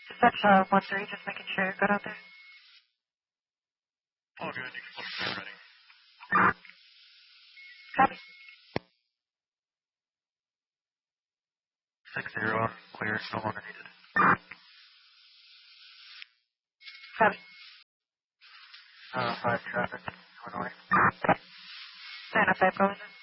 Dispatch 1-3, just making sure you're good out there. All good, you can put it ready. Copy. 6-0, clear, no longer needed. Copy. 5 traffic, Illinois. 905, go in.